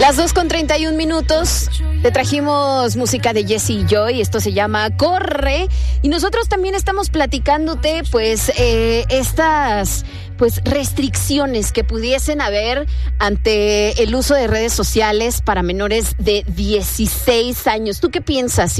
Las 2:31. Te trajimos música de Jessie Joy. Esto se llama Corre. Y nosotros también estamos platicándote, estas restricciones que pudiesen haber ante el uso de redes sociales para menores de 16 años. ¿Tú qué piensas?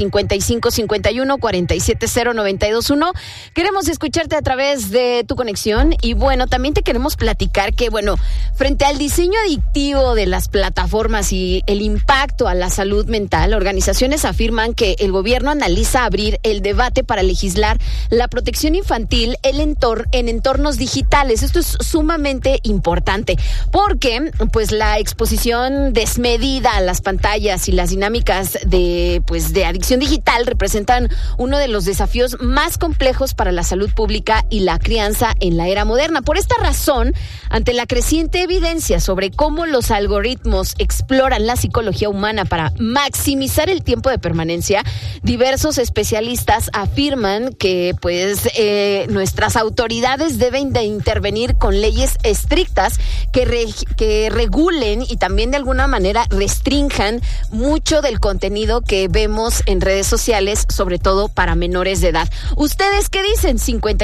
5551-470-921. Queremos escucharte a través de tu conexión. Y bueno, también te queremos platicar que, frente al diseño adictivo de las plataformas y el impacto a la salud mental, organizaciones afirman que el gobierno analiza abrir el debate para legislar la protección infantil en entornos digitales. Esto es sumamente importante porque la exposición desmedida a las pantallas y las dinámicas de adicción digital representan uno de los desafíos más complejos para la salud pública y la crianza en la era moderna. Por esta razón, ante la creciente evidencia sobre cómo los algoritmos exploran la psicología humana para maximizar el tiempo de permanencia, diversos especialistas afirman que nuestras autoridades deben de intervenir con leyes estrictas que regulen y también de alguna manera restrinjan mucho del contenido que vemos en redes sociales, sobre todo para menores de edad. ¿Ustedes qué dicen?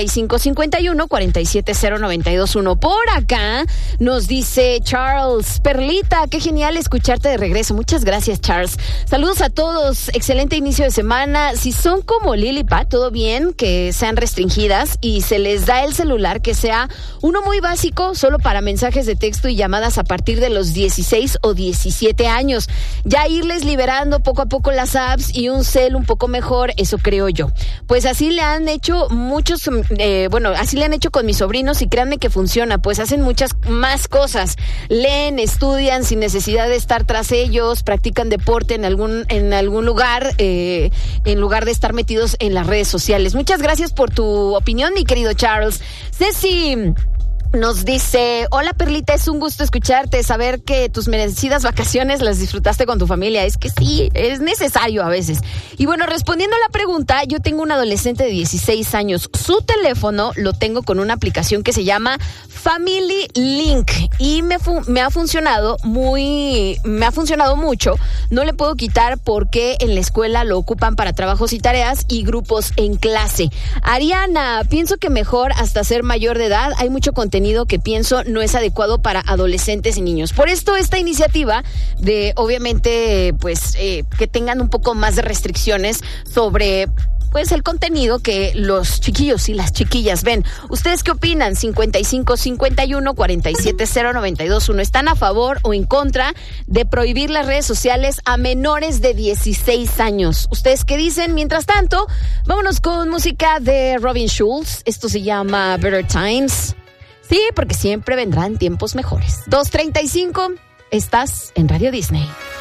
5551-470-921. Por acá nos dice Charles: Perlita, qué genial escucharte de regreso. Muchas gracias, Charles. Saludos a todos, excelente inicio de semana. Si son como Lili Pat, todo bien, que sean restringidas y se les da el celular, que sea uno muy básico, solo para mensajes de texto y llamadas a partir de los 16 o 17 años. Ya irles liberando poco a poco las apps y un cel un poco mejor, eso creo yo. Pues así le han hecho así le han hecho con mis sobrinos y créanme que funciona, pues hacen muchas más cosas. Leen, estudian sin necesidad de estar tras ellos, practican deporte en algún lugar, en lugar de estar metidos en las redes sociales. Muchas gracias por tu opinión, mi querido Charles. Ceci nos dice: hola Perlita, es un gusto escucharte, saber que tus merecidas vacaciones las disfrutaste con tu familia. Es que sí, es necesario a veces. Y respondiendo a la pregunta, yo tengo un adolescente de 16 años. Su teléfono lo tengo con una aplicación que se llama Family Link y me ha funcionado mucho. No le puedo quitar porque en la escuela lo ocupan para trabajos y tareas y grupos en clase. Ariana, pienso que mejor hasta ser mayor de edad. Hay mucho contenido que pienso no es adecuado para adolescentes y niños. Por esto esta iniciativa de obviamente que tengan un poco más de restricciones sobre el contenido que los chiquillos y las chiquillas ven. ¿Ustedes qué opinan? 5551-470-921. ¿Están a favor o en contra de prohibir las redes sociales a menores de 16 años? ¿Ustedes qué dicen? Mientras tanto, vámonos con música de Robin Schulz. Esto se llama Better Times. Sí, porque siempre vendrán tiempos mejores. 2:35, estás en Radio Disney.